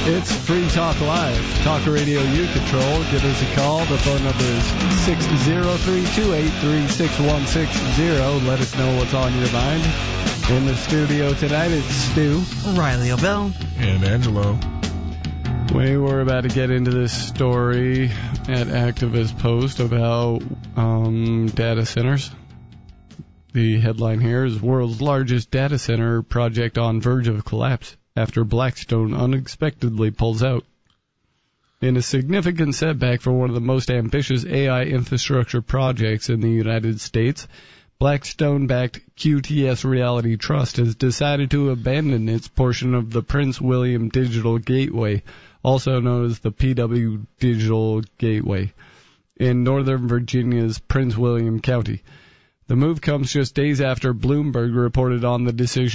It's Free Talk Live. Talk radio you control. Give us a call. The phone number is 603-283-6160. Let us know what's on your mind. In the studio tonight, it's Stu, Riley O'Bell, and Angelo. We were about to get into this story at Activist Post about data centers. The headline here is World's Largest Data Center Project on Verge of Collapse after Blackstone unexpectedly pulls out. In a significant setback for one of the most ambitious AI infrastructure projects in the United States, Blackstone-backed QTS Reality Trust has decided to abandon its portion of the Prince William Digital Gateway, also known as the PW Digital Gateway, in Northern Virginia's Prince William County. The move comes just days after Bloomberg reported the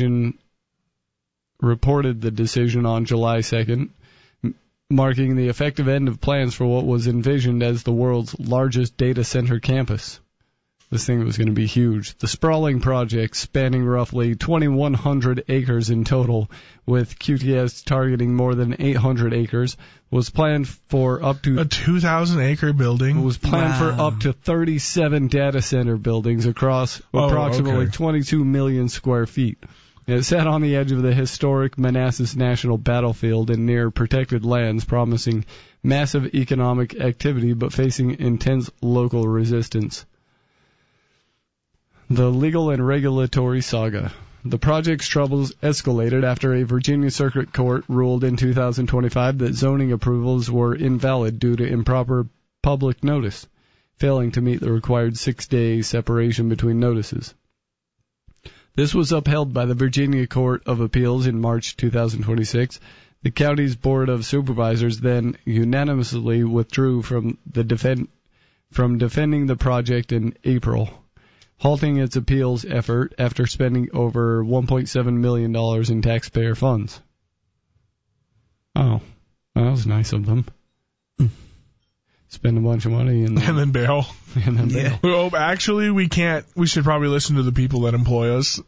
decision on July 2nd, marking the effective end of plans for what was envisioned as the world's largest data center campus. This thing was going to be huge. The sprawling project, spanning roughly 2,100 acres in total, with QTS targeting more than 800 acres, was planned for up to... A 2,000-acre building? Was planned for up to 37 data center buildings across approximately 22 million square feet. It sat on the edge of the historic Manassas National Battlefield and near protected lands, promising massive economic activity but facing intense local resistance. The legal and regulatory saga. The project's troubles escalated after a Virginia Circuit Court ruled in 2025 that zoning approvals were invalid due to improper public notice, failing to meet the required 6-day separation between notices. This was upheld by the Virginia Court of Appeals in March 2026. The county's Board of Supervisors then unanimously withdrew from defending the project in April, halting its appeals effort after spending over $1.7 million in taxpayer funds. Oh, that was nice of them. Spend a bunch of money and then bail. Bail. Well, actually, we can't. We should probably listen to the people that employ us.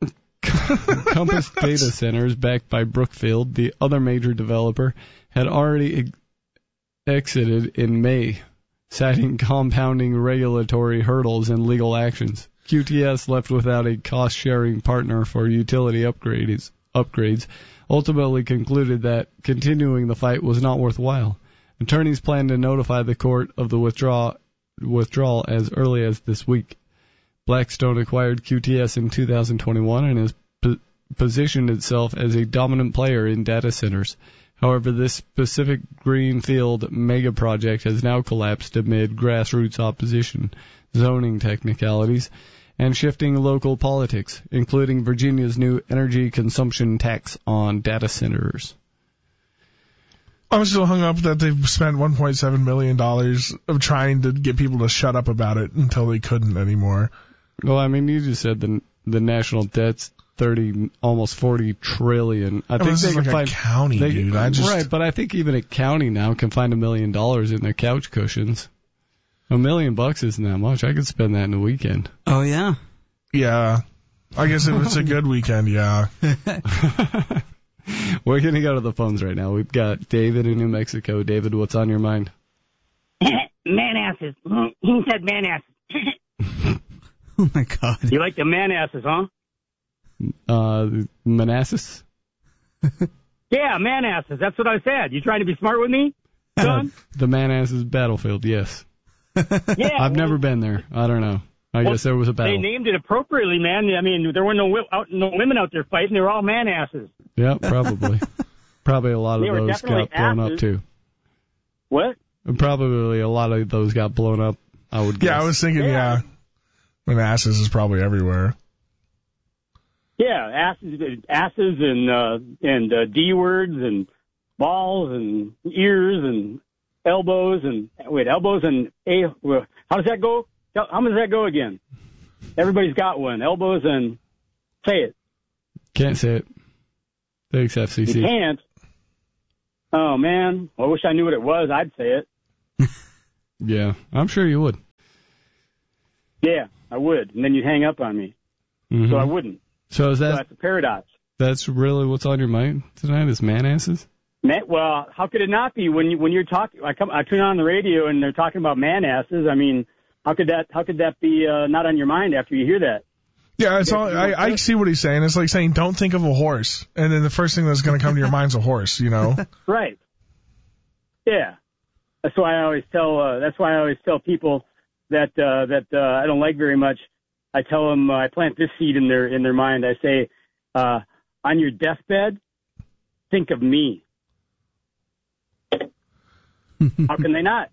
Compass Data Centers, backed by Brookfield, the other major developer, had already exited in May, citing compounding regulatory hurdles and legal actions. QTS, left without a cost-sharing partner for utility upgrades, ultimately concluded that continuing the fight was not worthwhile. Attorneys plan to notify the court of the withdrawal as early as this week. Blackstone acquired QTS in 2021 and has positioned itself as a dominant player in data centers. However, this specific greenfield mega project has now collapsed amid grassroots opposition, zoning technicalities, and shifting local politics, including Virginia's new energy consumption tax on data centers. I'm still hung up that they've spent $1.7 million of trying to get people to shut up about it until they couldn't anymore. Well, I mean, you just said the national debt's almost $40 trillion. I think they can find a county, dude. Right, but I think even a county now can find $1 million in their couch cushions. $1 million isn't that much. I could spend that in a weekend. Oh, yeah? Yeah. I guess if it's a good weekend, yeah. We're going to go to the phones right now. We've got David in New Mexico. David, what's on your mind? Man asses. He said man asses. Oh, my God. You like the man asses, huh? Manassas? Yeah, man asses. That's what I said. You trying to be smart with me, son? The Manassas battlefield, yes. Yeah. I've never been there. I don't know. I guess there was a battle. They named it appropriately, man. I mean, there were no women out there fighting. They were all man asses. Yeah, probably. Probably a lot of those got blown up, too. What? Probably a lot of those got blown up, I would guess. Yeah, I was thinking, yeah. Manassas is probably everywhere. Yeah, asses and D words and balls and ears and elbows and elbows and how does that go? How does that go again? Everybody's got one. Elbows and say it. Can't say it. Thanks, FCC. You can't. Oh man, I wish I knew what it was. I'd say it. Yeah, I'm sure you would. Yeah, I would, and then you'd hang up on me. Mm-hmm. So I wouldn't. So that's a paradox. That's really what's on your mind tonight is man asses? Well, how could it not be when you're talking? I tune on the radio and they're talking about man asses. I mean, how could that be not on your mind after you hear that? Yeah, it's all. I see what he's saying. It's like saying, "Don't think of a horse," and then the first thing that's going to come to your mind's a horse. You know? Right. Yeah. That's why I always tell people that I don't like very much. I tell them I plant this seed in their mind. I say, on your deathbed, think of me. How can they not?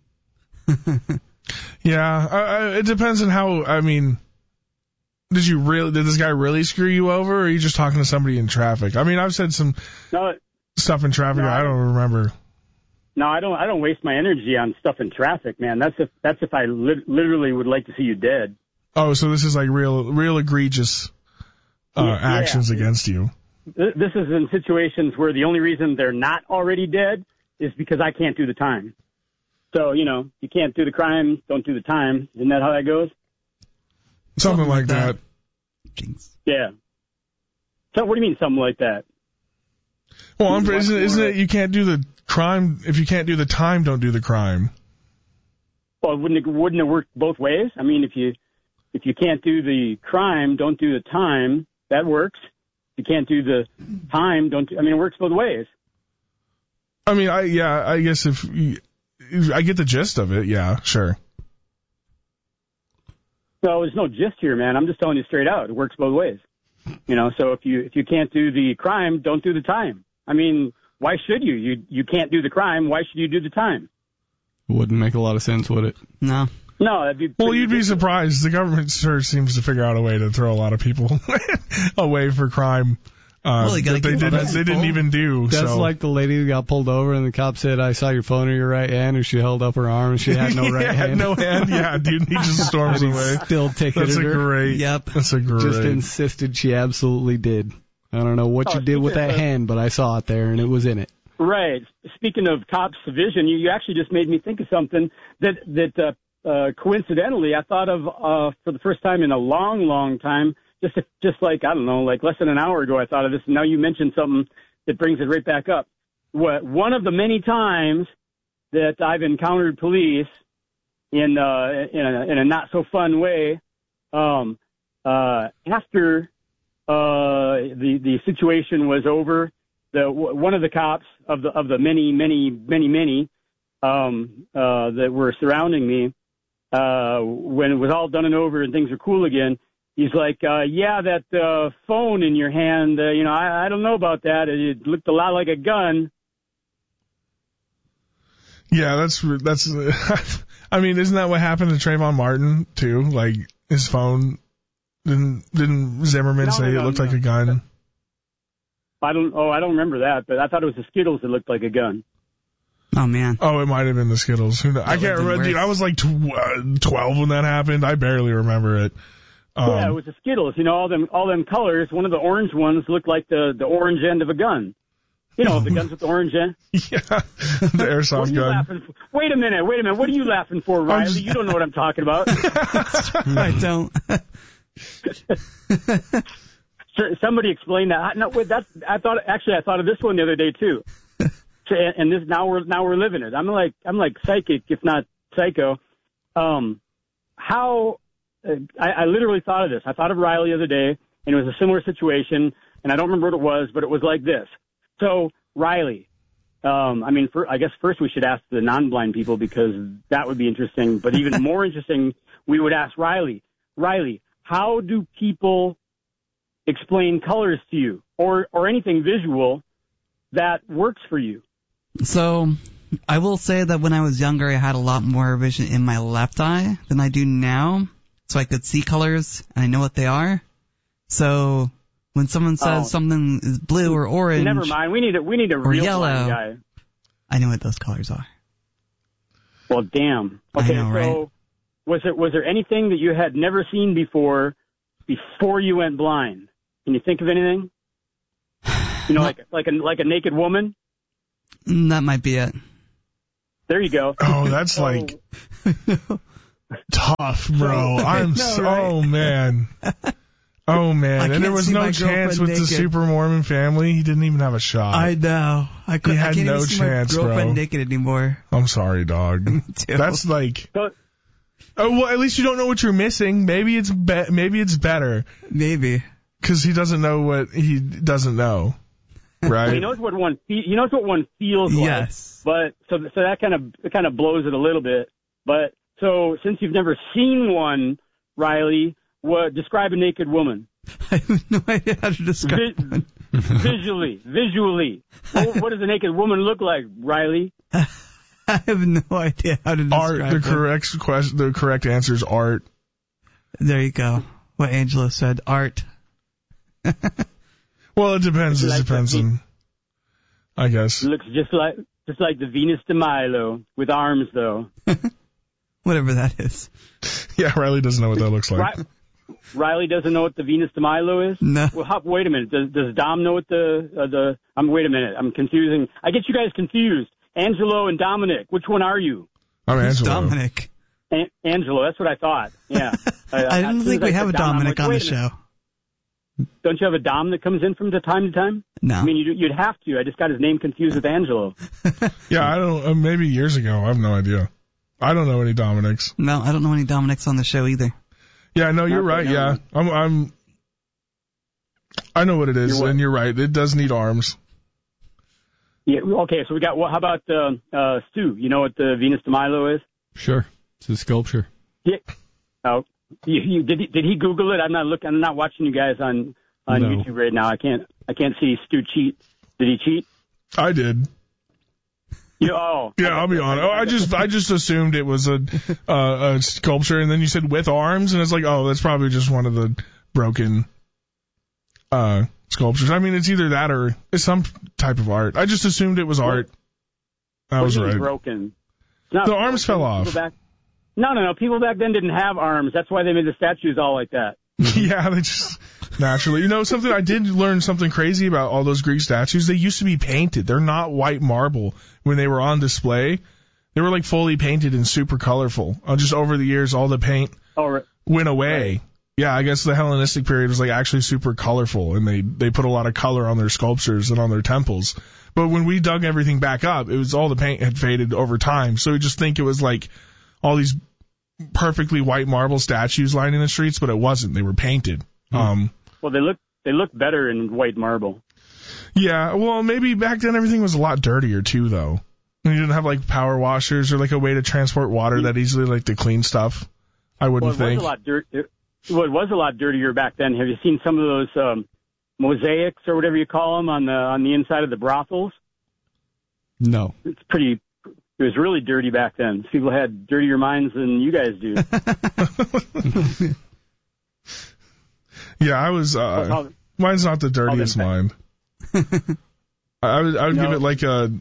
Yeah, it depends on how. I mean, did this guy really screw you over, or are you just talking to somebody in traffic? I mean, I've said some stuff in traffic. I don't remember. No, I don't waste my energy on stuff in traffic, man. That's if I literally would like to see you dead. Oh, so this is like real egregious actions against you. This is in situations where the only reason they're not already dead is because I can't do the time. So, you can't do the crime, don't do the time. Isn't that how that goes? Something like that. Jinx. Yeah. So what do you mean something like that? Well, isn't it you can't do the crime if you can't do the time, don't do the crime? Well, wouldn't it work both ways? I mean, if you can't do the crime, don't do the time. That works. If you can't do the time, it works both ways. I mean, I guess if I get the gist of it, yeah, sure. No, there's no gist here, man. I'm just telling you straight out. It works both ways. So if you can't do the crime, don't do the time. I mean, why should you? You can't do the crime. Why should you do the time? It wouldn't make a lot of sense, would it? No. No, that'd be. Well, you'd be surprised. The government sure seems to figure out a way to throw a lot of people away for crime. That they didn't even do. That's like the lady who got pulled over and the cop said, "I saw your phone in your right hand," and she held up her arm and she had no right hand. No hand. Yeah, dude, he just storms away. Still ticketed her. That's a great. Just insisted she absolutely did. I don't know what you did with that hand, but I saw it there and it was in it. Right. Speaking of cops' vision, you actually just made me think of something that coincidentally I thought of for the first time in a long, long time. Just like, I don't know, like less than an hour ago, I thought of this. And now you mentioned something that brings it right back up. One of the many times that I've encountered police in a not so fun way, after the situation was over, one of the cops of the many that were surrounding me, when it was all done and over and things were cool again, he's like, that phone in your hand, I don't know about that. It looked a lot like a gun. Yeah, that's. I mean, isn't that what happened to Trayvon Martin too? Like his phone, didn't Zimmerman say it looked like a gun? I don't remember that, but I thought it was the Skittles that looked like a gun. Oh man. Oh, it might have been the Skittles. I can't remember. Dude, I was like 12 when that happened. I barely remember it. Yeah, it was the Skittles. All them colors. One of the orange ones looked like the orange end of a gun. The guns with the orange end. Yeah, the airsoft gun. Wait a minute. What are you laughing for, Riley? You don't know what I'm talking about. I don't. Somebody explain that. No, wait, I thought of this one the other day too. And this now we're living it. I'm like psychic, if not psycho. I literally thought of this. I thought of Riley the other day, and it was a similar situation, and I don't remember what it was, but it was like this. So, Riley, I guess first we should ask the non-blind people because that would be interesting, but even more interesting, we would ask Riley, how do people explain colors to you or anything visual that works for you? So, I will say that when I was younger, I had a lot more vision in my left eye than I do now. So I could see colors, and I know what they are. So when someone says something is blue or orange, never mind. We need a real yellow blind guy. I know what those colors are. Well, damn. Okay, I know, so right? was there anything that you had never seen before you went blind? Can you think of anything? Like a naked woman? That might be it. There you go. Oh, that's like tough, bro. Man. Oh, man. And there was no chance with the Super Mormon family. He didn't even have a shot. I know. I had can't no even see chance, my girlfriend bro. naked anymore. I'm sorry, dog. Me too. That's like... Oh, well, at least you don't know what you're missing. Maybe it's better. Maybe. Because he doesn't know what he doesn't know. Right? He knows what one feels like. Yes. But so that kind of blows it a little bit. But so since you've never seen one, Riley, describe a naked woman. I have no idea how to describe one. Visually. What does a naked woman look like, Riley? I have no idea how to describe art. The correct answer is art. There you go. What Angelo said, art. Well, it depends. It depends on, I guess. It looks just like the Venus de Milo with arms, though. Whatever that is. Yeah, Riley doesn't know what that looks like. Riley doesn't know what the Venus de Milo is? No. Well, wait a minute. Does Dom know what wait a minute. I'm confusing. I get you guys confused. Angelo and Dominic. Which one are you? I'm Angelo. Dominic. Angelo. That's what I thought. Yeah. I don't think we have a Dominic on the show. Don't you have a Dom that comes in from time to time? No. I mean, you'd have to. I just got his name confused with Angelo. Yeah, I don't. Maybe years ago. I have no idea. I don't know any Dominics. No, I don't know any Dominics on the show either. Yeah, no, you're right. Yeah, I know what it is, and you're right. It does need arms. Yeah. Okay. So we got. How about Stu? You know what the Venus de Milo is? Sure. It's a sculpture. Yeah. Oh. Did he Google it? I'm not watching you guys on No. YouTube right now. I can't see Stu cheat. Did he cheat? I did. Yeah, I'll be honest. I just assumed it was a sculpture, and then you said with arms, and it's like, oh, that's probably just one of the broken sculptures. I mean, it's either that or it's some type of art. I just assumed it was art. I was right. Broken. The arms fell off. No. People back then didn't have arms. That's why they made the statues all like that. Yeah, they just naturally. You know, something I did learn something crazy about all those Greek statues. They used to be painted. They're not white marble when they were on display. They were like fully painted and super colorful. Just over the years, all the paint went away. Right. Yeah, I guess the Hellenistic period was like actually super colorful, and they put a lot of color on their sculptures and on their temples. But when we dug everything back up, it was all the paint had faded over time. So we just think it was like all these perfectly white marble statues lining the streets, but it wasn't. They were painted. Well, they look better in white marble. Yeah, well, maybe back then everything was a lot dirtier too, though. And you didn't have like power washers or like a way to transport water that easily, like to clean stuff. I wouldn't think. It was a lot dirtier back then. Have you seen some of those mosaics or whatever you call them on the inside of the brothels? No. It was really dirty back then. People had dirtier minds than you guys do. Yeah, I was. Mine's not the dirtiest mind. I would give it like a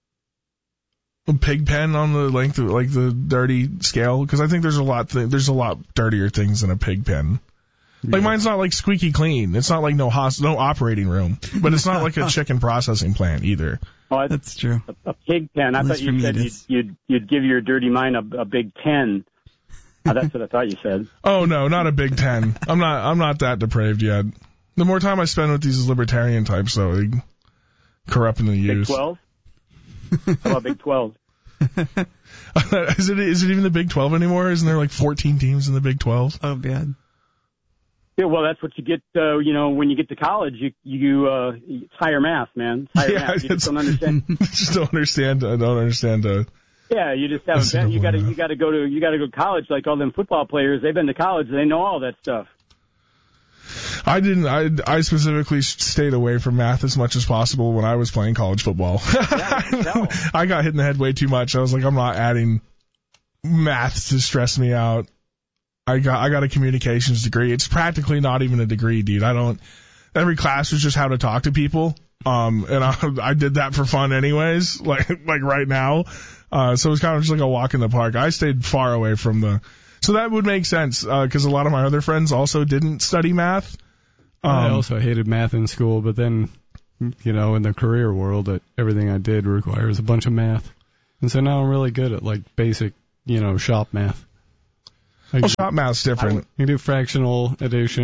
pig pen on the length of like the dirty scale, because I think there's a lot dirtier things than a pig pen. Like mine's not like squeaky clean. It's not like no operating room, but it's not like a chicken processing plant either. Oh, that's true. A pig pen. I thought you said you'd give your dirty mind a big 10. That's what I thought you said. Oh no, not a big 10. I'm not that depraved yet. The more time I spend with these libertarian types, though, they corrupting the youth. Big 12? How about Big 12? Is it even the Big 12 anymore? Isn't there like 14 teams in the Big 12? Oh, bad. Yeah, well, that's what you get. When you get to college, it's higher math, man. It's higher math. You just don't understand. I don't understand. Yeah, you just have you got to go to college like all them football players. They've been to college. They know all that stuff. I didn't. I specifically stayed away from math as much as possible when I was playing college football. Yeah, I got hit in the head way too much. I was like, I'm not adding math to stress me out. I got a communications degree. It's practically not even a degree, dude. Every class was just how to talk to people. And I did that for fun anyways, like right now. So it was kind of just like a walk in the park. I stayed far away from so that would make sense, cause a lot of my other friends also didn't study math. I also hated math in school, but then, in the career world, everything I did requires a bunch of math. And so now I'm really good at like basic, shop math. Shop math's different. You do fractional addition,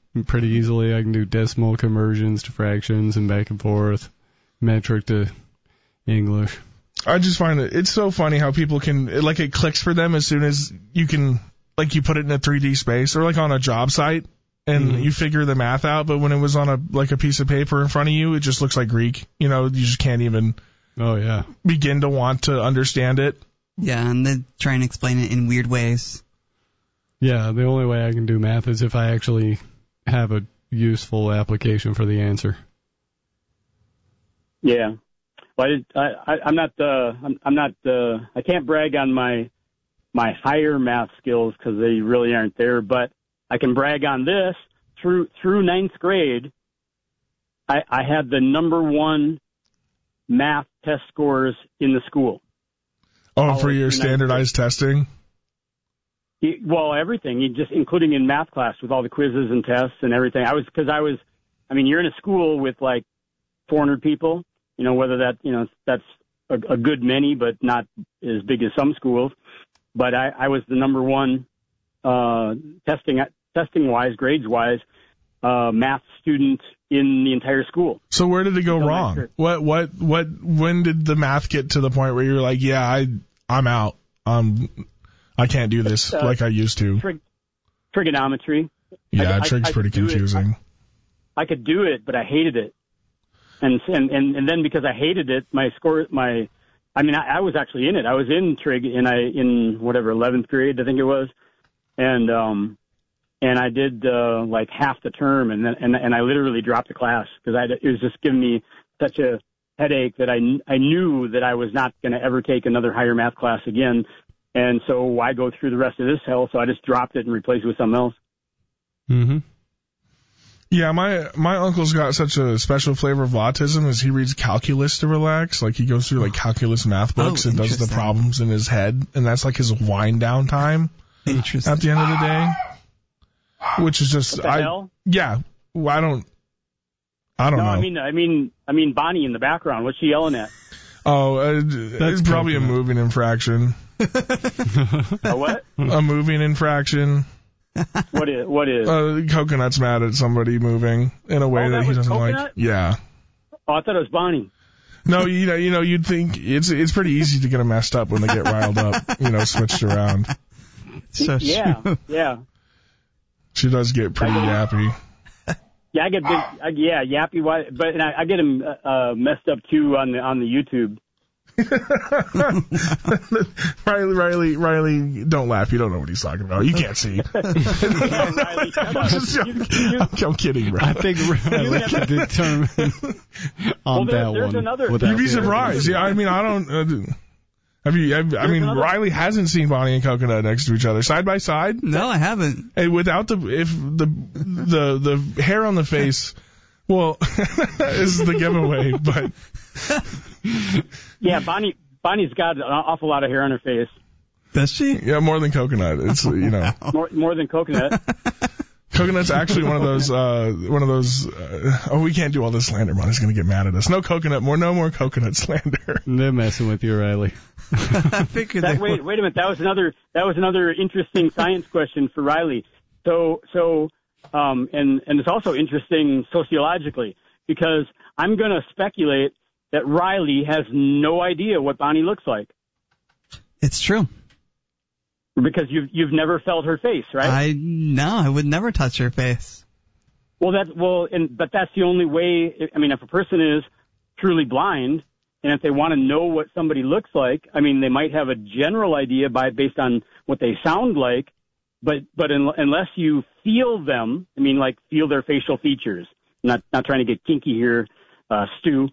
pretty easily. I can do decimal conversions to fractions and back and forth, metric to English. I just find it's so funny how people can, it clicks for them as soon as you can, you put it in a 3D space or on a job site and you figure the math out, but when it was on a piece of paper in front of you, it just looks like Greek. You just can't even begin to want to understand it. Yeah, and they try and explain it in weird ways. Yeah, the only way I can do math is if I actually have a useful application for the answer. Yeah. Well, I'm not. I can't brag on my higher math skills because they really aren't there. But I can brag on this. Through ninth grade, I had the number one math test scores in the school. Oh, for your standardized testing? Well, everything, including in math class with all the quizzes and tests and everything. You're in a school with 400 people. Whether that's a good many, but not as big as some schools. But I was the number one testing wise, grades wise, math student in the entire school. So where did it go wrong? When did the math get to the point where you're like, yeah, I'm out. I can't do this like I used to. Trigonometry. Yeah, trig's pretty confusing. I could do it, but I hated it. And then because I hated it, I was actually in it. I was in trig in 11th grade, I think it was. And I did half the term and I literally dropped the class because it was just giving me such a headache that I knew that I was not going to ever take another higher math class again. And so why go through the rest of this hell? So I just dropped it and replaced it with something else. Mm-hmm. Yeah, my uncle's got such a special flavor of autism as he reads calculus to relax. He goes through calculus math books and does the problems in his head, and that's his wind down time. Interesting. At the end of the day, which is just what the hell? Yeah, I don't know. I mean Bonnie in the background. What's she yelling at? Oh, it's probably a moving infraction. A what? A moving infraction. What is? Coconut's mad at somebody moving in a way that he doesn't Coconut? like. Yeah. Oh, I thought it was Bonnie. No, you'd think it's pretty easy to get them messed up when they get riled up, switched around. So yeah. She does get pretty yappy. Yeah, I get big, yappy, but I get him messed up too on the YouTube. Riley, don't laugh. You don't know what he's talking about. You can't see. Riley, I'm kidding, bro. I think Riley can determine on that one. You'd be surprised. Yeah, I don't. Riley hasn't seen Bonnie and Coconut next to each other side by side. No, I haven't. And without the hair on the face, well, is the giveaway. But yeah, Bonnie's got an awful lot of hair on her face. Does she? Yeah, more than Coconut. It's more than Coconut. Coconut's actually one of those. We can't do all this slander. Bonnie's going to get mad at us. No more Coconut slander. They're messing with you, Riley. I figured wait a minute. That was another interesting science question for Riley. So and it's also interesting sociologically because I'm going to speculate that Riley has no idea what Bonnie looks like. It's true. Because you've never felt her face, right? I would never touch her face. But that's the only way. If a person is truly blind, and if they want to know what somebody looks like, they might have a general idea based on what they sound like, but unless you feel them, feel their facial features. Not trying to get kinky here, Stu.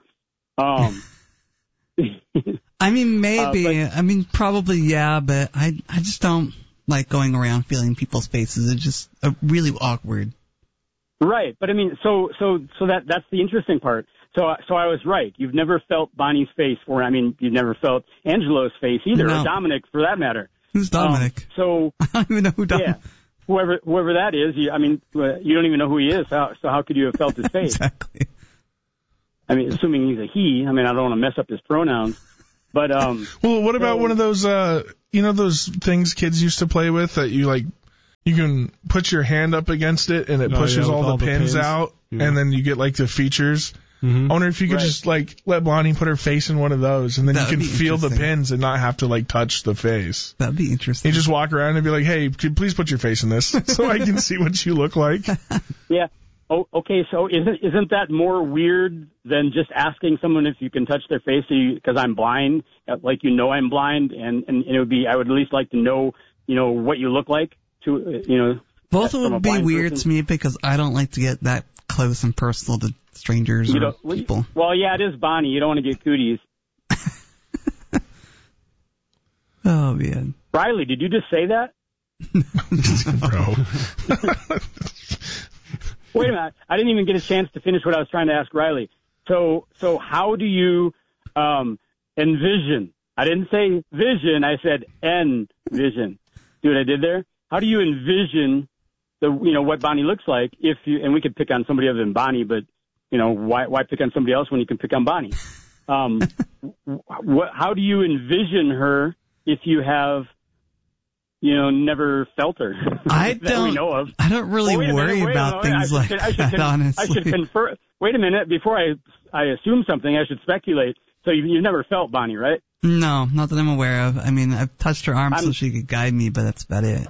Maybe. Probably, yeah, but I just don't like going around feeling people's faces. It's just really awkward. Right, but so that's the interesting part. So I was right. You've never felt Bonnie's face, you've never felt Angelo's face either, no. Or Dominic for that matter. Who's Dominic? So I don't even know who Dominic. Yeah, whoever that is. You don't even know who he is. So how could you have felt his face? Exactly. Assuming he's a he. I don't want to mess up his pronouns. But well, what about one of those those things kids used to play with that you you can put your hand up against it and it pushes all the pins out, and then you get like the features. I wonder if you could just like let Bonnie put her face in one of those, and then you can feel the pins and not have to like touch the face. That'd be interesting. You just walk around and be like, "Hey, please put your face in this so I can see what you look like." Yeah. Oh, okay. So isn't that more weird than just asking someone if you can touch their face? Because I'm blind, like I'm blind, and it would be I would at least like to know what you look like to Both would be weird to me because I don't like to get that close and personal to strangers or people. Well, yeah, it is Bonnie. You don't want to get cooties. Oh, man. Riley, did you just say that? Bro. Wait a minute. I didn't even get a chance to finish what I was trying to ask Riley. So how do you envision? I didn't say vision. I said envision. See what I did there? How do you envision what Bonnie looks like and we could pick on somebody other than Bonnie, but why pick on somebody else when you can pick on Bonnie? How do you envision her if you have never felt her? I that we know of. I don't really worry about things like that, honestly. I should confer. Wait a minute. Before I assume something, I should speculate. So you've never felt Bonnie, right? No, not that I'm aware of. I mean, I've touched her arm so she could guide me, but that's about it.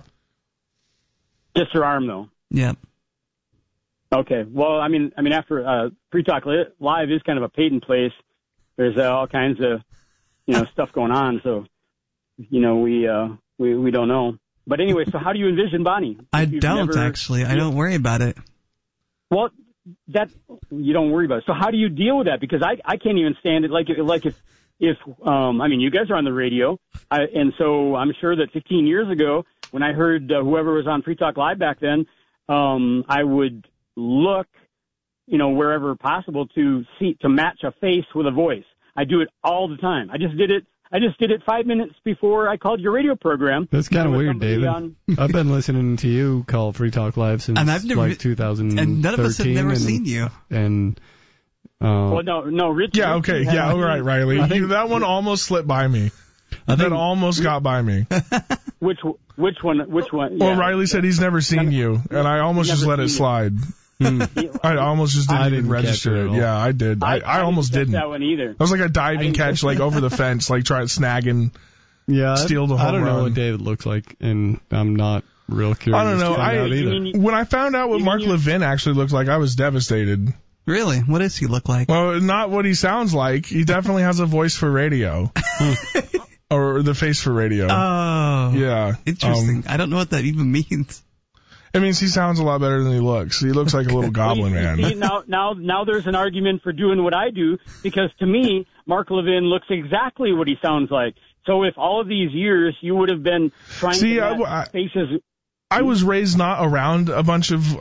Just her arm, though? Yep. Okay. Well, I mean, after Free Talk Live is kind of a patent place. There's all kinds of, stuff going on. So, we don't know. But anyway, so how do you envision Bonnie? I don't actually. I don't worry about it. Well, that you don't worry about it. So how do you deal with that? Because I can't even stand it. Like if you guys are on the radio, and so I'm sure that 15 years ago when I heard whoever was on Free Talk Live back then, I would look, wherever possible to match a face with a voice. I do it all the time. I just did it 5 minutes before I called your radio program. That's kind of weird, David. I've been listening to you call Free Talk Live since 2013. And none of us have never seen you. And well, no, Rich. Yeah, okay, yeah, all right, Riley. That one almost slipped by me. That almost got by me. Which one? Well, Riley said he's never seen you, and I almost just let it slide. I almost just didn't register it. Yeah, I did. I almost didn't. That one either. That was like a diving catch, like over the fence, like trying to snag and steal the home run. I don't know what David looks like, and I'm not real curious. I don't know. When I found out what Mark Levin actually looked like, I was devastated. Really? What does he look like? Well, not what he sounds like. He definitely has a voice for radio. Or the face for radio. Oh. Yeah. Interesting. I don't know what that even means. It means he sounds a lot better than he looks. He looks like a little goblin man. See, now there's an argument for doing what I do, because to me, Mark Levin looks exactly what he sounds like. So if all of these years you would have been trying to match faces... I was raised not around a bunch of...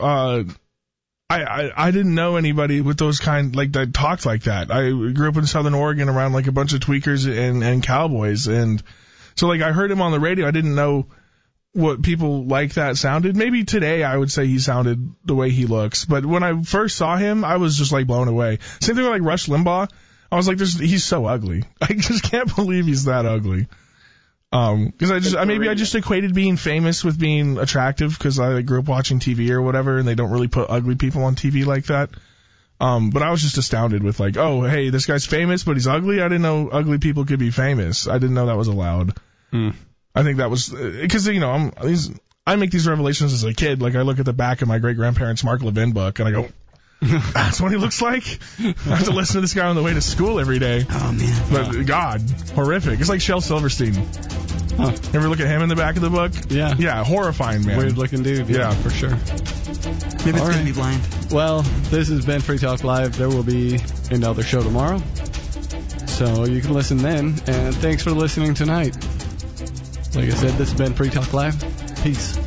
I didn't know anybody with those that talked like that. I grew up in Southern Oregon around like a bunch of tweakers and cowboys, and so I heard him on the radio. I didn't know what people like that sounded. Maybe today I would say he sounded the way he looks, but when I first saw him, I was just blown away. Same thing with Rush Limbaugh. I was like, he's so ugly. I just can't believe he's that ugly. Because I just equated being famous with being attractive, because I grew up watching TV or whatever, and they don't really put ugly people on TV like that. But I was just astounded with oh, hey, this guy's famous, but he's ugly. I didn't know ugly people could be famous. I didn't know that was allowed. I think that was because I make these revelations as a kid. I look at the back of my great grandparents' Mark Levin book, and I go, that's what he looks like? I have to listen to this guy on the way to school every day. Oh, man. But, God, horrific. It's like Shel Silverstein. Huh. You ever look at him in the back of the book? Yeah. Yeah, horrifying, man. Weird-looking dude. Yeah, for sure. Maybe it's going to be blind. Well, this has been Free Talk Live. There will be another show tomorrow, so you can listen then. And thanks for listening tonight. Like I said, this has been Free Talk Live. Peace.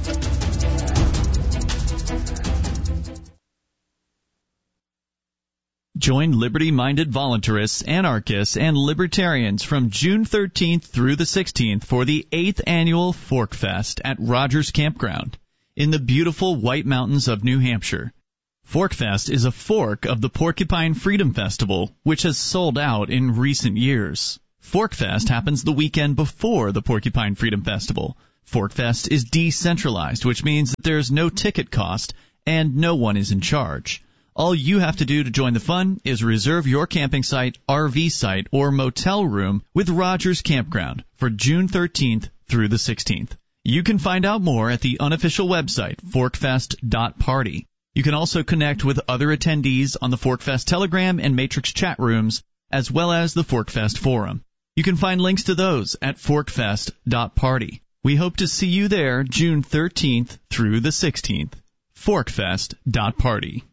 Join liberty-minded voluntarists, anarchists, and libertarians from June 13th through the 16th for the 8th annual Fork Fest at Rogers Campground in the beautiful White Mountains of New Hampshire. Fork Fest is a fork of the Porcupine Freedom Festival, which has sold out in recent years. Fork Fest happens the weekend before the Porcupine Freedom Festival, ForkFest is decentralized, which means that there's no ticket cost and no one is in charge. All you have to do to join the fun is reserve your camping site, RV site, or motel room with Rogers Campground for June 13th through the 16th. You can find out more at the unofficial website, forkfest.party. You can also connect with other attendees on the ForkFest Telegram and Matrix chat rooms, as well as the ForkFest forum. You can find links to those at forkfest.party. We hope to see you there June 13th through the 16th. forkfest.party.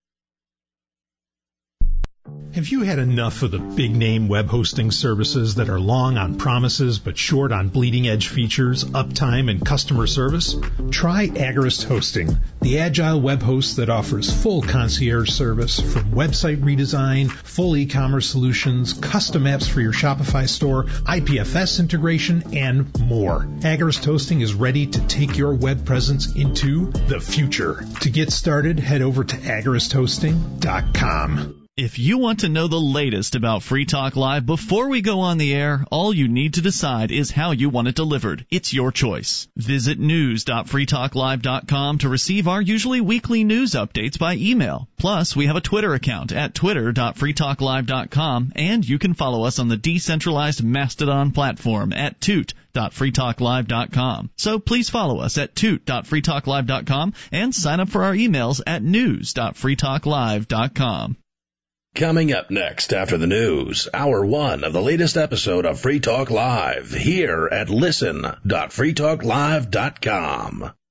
Have you had enough of the big-name web hosting services that are long on promises but short on bleeding-edge features, uptime, and customer service? Try Agorist Hosting, the agile web host that offers full concierge service from website redesign, full e-commerce solutions, custom apps for your Shopify store, IPFS integration, and more. Agorist Hosting is ready to take your web presence into the future. To get started, head over to agoristhosting.com. If you want to know the latest about Free Talk Live before we go on the air, all you need to decide is how you want it delivered. It's your choice. Visit news.freetalklive.com to receive our usually weekly news updates by email. Plus, we have a Twitter account at twitter.freetalklive.com, and you can follow us on the decentralized Mastodon platform at toot.freetalklive.com. So please follow us at toot.freetalklive.com and sign up for our emails at news.freetalklive.com. Coming up next after the news, Hour 1 of the latest episode of Free Talk Live here at listen.freetalklive.com.